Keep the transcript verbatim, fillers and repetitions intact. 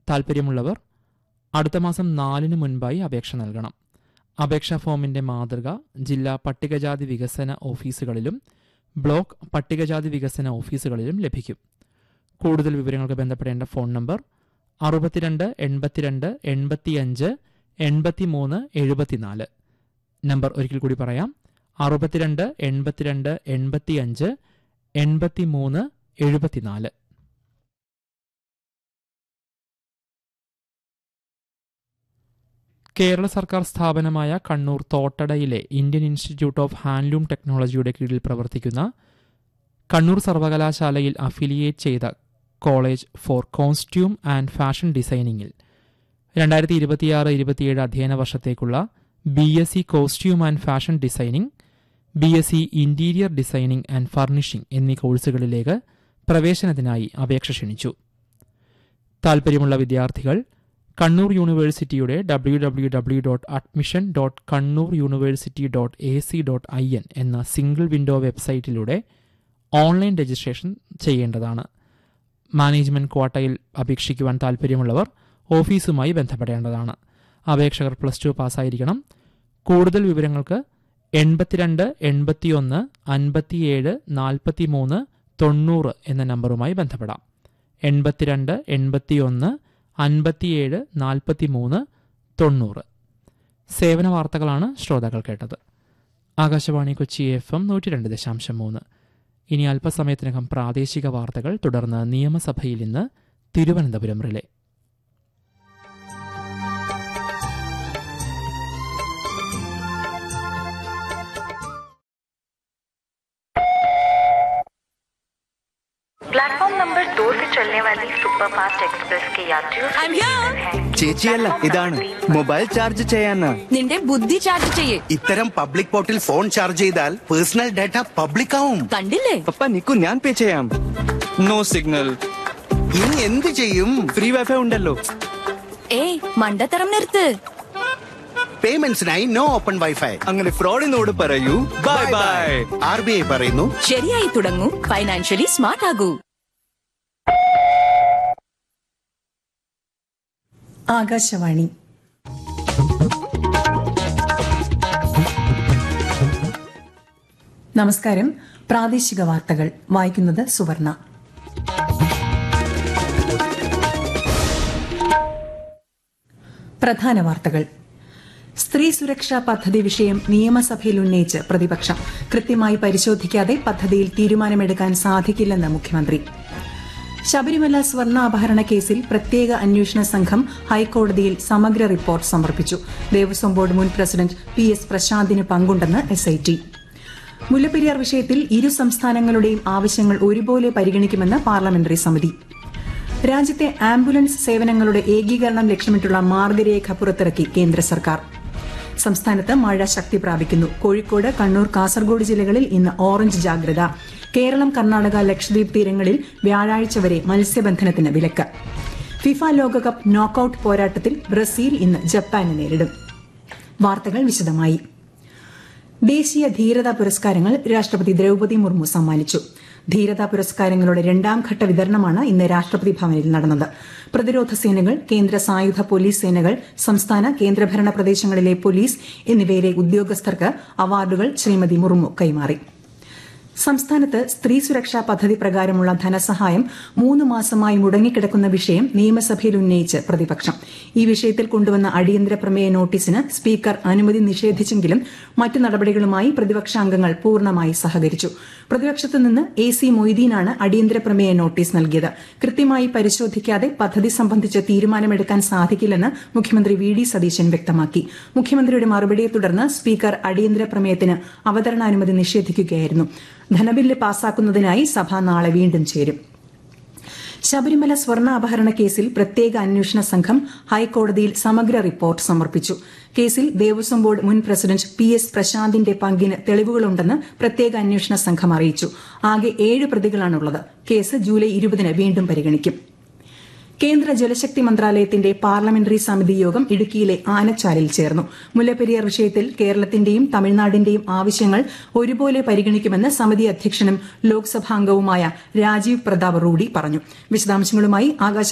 താൽപ്പര്യമുള്ളവർ അടുത്ത മാസം നാലിന് മുൻപായി അപേക്ഷ നൽകണം. അപേക്ഷാ ഫോമിന്റെ മാതൃക ജില്ലാ പട്ടികജാതി വികസന ഓഫീസുകളിലും ബ്ലോക്ക് പട്ടികജാതി വികസന ഓഫീസുകളിലും ലഭിക്കും. കൂടുതൽ വിവരങ്ങൾക്ക് ബന്ധപ്പെടേണ്ട ഫോൺ നമ്പർ അറുപത്തിരണ്ട് എൺപത്തിരണ്ട് എൺപത്തിയഞ്ച് എൺപത്തിമൂന്ന് എഴുപത്തിനാല്. നമ്പർ ഒരിക്കൽ കൂടി പറയാം: അറുപത്തിരണ്ട് എൺപത്തിരണ്ട് എൺപത്തിയഞ്ച് എൺപത്തിമൂന്ന് എഴുപത്തിനാല്. കേരള സർക്കാർ സ്ഥാപനമായ Kannur തോട്ടടയിലെ Indian institute of handloom ടെക്നോളജിയുടെ കീഴിൽ പ്രവർത്തിക്കുന്ന കണ്ണൂർ സർവകലാശാലയിൽ അഫിലിയേറ്റ് ചെയ്ത college four costume and fashion ഡിസൈനിങ്ങിൽ രണ്ടായിരത്തി ഇരുപത്തിയാറ് ഇരുപത്തിയേഴ് അധ്യയന വർഷത്തേക്കുള്ള B S C costume and fashion designing, B S C interior designing and furnishing എന്നീ കോഴ്സുകളിലേക്ക് പ്രവേശനത്തിനായി അപേക്ഷ ക്ഷണിച്ചു. താൽപ്പര്യമുള്ള വിദ്യാർത്ഥികൾ കണ്ണൂർ യൂണിവേഴ്സിറ്റിയുടെ W W W dot admission dot Kannur university dot A C dot I N എന്ന സിംഗിൾ വിൻഡോ വെബ്സൈറ്റിലൂടെ ഓൺലൈൻ രജിസ്ട്രേഷൻ ചെയ്യേണ്ടതാണ്. Management ക്വാട്ടയിൽ അപേക്ഷിക്കുവാൻ താൽപ്പര്യമുള്ളവർ ഓഫീസുമായി ബന്ധപ്പെടേണ്ടതാണ്. അപേക്ഷകർ പ്ലസ് ടു പാസ്സായിരിക്കണം. കൂടുതൽ വിവരങ്ങൾക്ക് എൺപത്തിരണ്ട് എൺപത്തിയൊന്ന് അൻപത്തിയേഴ് നാൽപ്പത്തിമൂന്ന് തൊണ്ണൂറ് എന്ന നമ്പറുമായി ബന്ധപ്പെടാം. എൺപത്തിരണ്ട് എൺപത്തിയൊന്ന് അൻപത്തിയേഴ് നാൽപ്പത്തിമൂന്ന് തൊണ്ണൂറ്. സേവന വാർത്തകളാണ് ശ്രോതാക്കൾ കേട്ടത്. ആകാശവാണി കൊച്ചി എഫ് എം നൂറ്റി രണ്ട് ദശാംശം മൂന്ന്. ഇനി അല്പസമയത്തിനകം പ്രാദേശിക വാർത്തകൾ, തുടർന്ന് നിയമസഭയിൽ ഇന്ന് തിരുവനന്തപുരം റിലേ. प्लेटफॉर्म नंबर दो से चलने वाली सुपरफास्ट एक्सप्रेस के यात्रियों ചേച്ചിയല്ല, ഇതാണ് മൊബൈൽ ചാർജ് ചെയ്യാന്. നിന്റെ ബുദ്ധി ചാർജ് ചെയ്യേ. ഇത്തരം പബ്ലിക് പോർട്ടിൽ ഫോൺ ചാർജ് ചെയ്താൽ പേഴ്സണൽ ഡാറ്റ പബ്ലിക് ആവും. കണ്ടില്ലേ? പപ്പ നിക്കു, ഞാൻ പേ ചെയ്യാം. No signal. ഇനി എന്ത് ചെയ്യും? ഫ്രീ വൈഫൈ ഉണ്ടല്ലോ. ഏയ് മണ്ടത്തരം നിർത്ത്. പേയ്മെന്റ്സിനായി നോ ഓപ്പൺ വൈഫൈ. അങ്ങനെ ഫ്രോഡിനോട് പറയൂ bye bye. R B I പറയുന്നു, ശരിയായി തുടങ്ങൂ, ഫൈനാൻഷ്യലി സ്മാർട്ട് ആകൂ. ആകാശവാണി. നമസ്കാരം. പ്രാദേശിക വാർത്തകൾ വായിക്കുന്നത് സുവർണ. പ്രധാന വാർത്തകൾ. സ്ത്രീ സുരക്ഷാ പദ്ധതി വിഷയം നിയമസഭയിൽ ഉന്നയിച്ച് പ്രതിപക്ഷം. കൃത്യമായി പരിശോധിക്കാതെ പദ്ധതിയിൽ തീരുമാനമെടുക്കാൻ സാധിക്കില്ലെന്ന് മുഖ്യമന്ത്രി. ശബരിമല സ്വർണ്ണാപഹരണ കേസിൽ പ്രത്യേക അന്വേഷണ സംഘം ഹൈക്കോടതിയിൽ സമഗ്ര റിപ്പോർട്ട് സമർപ്പിച്ചു. ദേവസ്വം ബോർഡ് മുൻ പ്രസിഡന്റ് പി എസ് പ്രശാന്തിന് പങ്കുണ്ടെന്ന് എസ് ഐ ടി. മുല്ലപ്പെരിയാർ വിഷയത്തിൽ ഇരു സംസ്ഥാനങ്ങളുടെയും ആവശ്യങ്ങൾ ഒരുപോലെ പരിഗണിക്കുമെന്ന് പാർലമെന്ററി സമിതി. രാജ്യത്തെ ആംബുലൻസ് സേവനങ്ങളുടെ ഏകീകരണം ലക്ഷ്യമിട്ടുള്ള മാർഗരേഖ പുറത്തിറക്കി കേന്ദ്ര സർക്കാർ. സംസ്ഥാനത്ത് മഴ ശക്തി പ്രാപിക്കുന്നു. കോഴിക്കോട്, കണ്ണൂർ, കാസർഗോഡ് ജില്ലകളിൽ ഇന്ന് ഓറഞ്ച് ജാഗ്രത. കേരളം, കർണാടക, ലക്ഷദ്വീപ് തീരങ്ങളിൽ വ്യാഴാഴ്ച വരെ മത്സ്യബന്ധനത്തിന് വിലക്ക്. ഫിഫ ലോകകപ്പ് നോക്കൌട്ട് പോരാട്ടത്തിൽ ബ്രസീൽ ഇന്ന് ജപ്പാനെ നേരിടും. വാർത്തകൾ വിശദമായി. ദേശീയ ധീരതാ പുരസ്കാരങ്ങൾ രാഷ്ട്രപതി ദ്രൌപദി മുർമു സമ്മാനിച്ചു. ധീരതാ പുരസ്കാരങ്ങളുടെ രണ്ടാം ഘട്ട വിതരണമാണ് ഇന്ന് രാഷ്ട്രപതി ഭവനിൽ നടന്നത്. പ്രതിരോധ സേനകൾ, കേന്ദ്ര സായുധ പോലീസ് സേനകൾ, സംസ്ഥാന കേന്ദ്രഭരണ പ്രദേശങ്ങളിലെ പോലീസ് എന്നിവയിലെ ഉദ്യോഗസ്ഥർക്ക് അവാർഡുകൾ ശ്രീമതി മുർമു കൈമാറി. സംസ്ഥാനത്ത് സ്ത്രീ സുരക്ഷാ പദ്ധതി പ്രകാരമുള്ള ധനസഹായം മൂന്ന് മാസമായി മുടങ്ങിക്കിടക്കുന്ന വിഷയം നിയമസഭയിൽ ഉന്നയിച്ച് പ്രതിപക്ഷം. ഈ വിഷയത്തിൽ കൊണ്ടുവന്ന അടിയന്തര പ്രമേയ നോട്ടീസിന് സ്പീക്കർ അനുമതി നിഷേധിച്ചെങ്കിലും മറ്റു നടപടികളുമായി പ്രതിപക്ഷാംഗങ്ങൾ പൂർണ്ണമായി സഹകരിച്ചു. പ്രതിപക്ഷത്തു നിന്ന് എ സി മൊയ്തീനാണ് അടിയന്തര പ്രമേയ നോട്ടീസ് നൽകിയത്. കൃത്യമായി പരിശോധിക്കാതെ പദ്ധതി സംബന്ധിച്ച് തീരുമാനമെടുക്കാൻ സാധിക്കില്ലെന്ന് മുഖ്യമന്ത്രി വി ഡി സതീശൻ വ്യക്തമാക്കി. മുഖ്യമന്ത്രിയുടെ മറുപടിയെ തുടർന്ന് സ്പീക്കർ അടിയന്തര പ്രമേയത്തിന് അവതരണാനുമതി നിഷേധിക്കുകയായിരുന്നു. ധനബില്ല് പാസാക്കുന്നതിനായി സഭ നാളെ വീണ്ടും ചേരും. ശബരിമല സ്വർണ്ണ അപഹരണ കേസിൽ പ്രത്യേക അന്വേഷണ സംഘം ഹൈക്കോടതിയിൽ സമഗ്ര റിപ്പോർട്ട് സമർപ്പിച്ചു. കേസിൽ ദേവസ്വം ബോർഡ് മുൻ പ്രസിഡന്റ് പി എസ് പ്രശാന്തിന്റെ പങ്കിന് തെളിവുകളുണ്ടെന്ന് പ്രത്യേക അന്വേഷണ സംഘം അറിയിച്ചു. ആകെ ഏഴ് പ്രതികളാണുള്ളത്. കേസ് ജൂലൈ ഇരുപതിന് വീണ്ടും പരിഗണിക്കും. കേന്ദ്ര ജലശക്തി മന്ത്രാലയത്തിന്റെ പാർലമെന്ററി സമിതി യോഗം ഇടുക്കിയിലെ ആനച്ചാലിൽ ചേർന്നു. മുല്ലപ്പെരിയാർ വിഷയത്തിൽ കേരളത്തിന്റെയും തമിഴ്നാടിന്റെയും ആവശ്യങ്ങൾ ഒരുപോലെ പരിഗണിക്കുമെന്ന് സമിതി അധ്യക്ഷനും ലോക്സഭാംഗവുമായ രാജീവ് പ്രതാപ് റൂഡി പറഞ്ഞു. വിശദാംശങ്ങളുമായി ആകാശ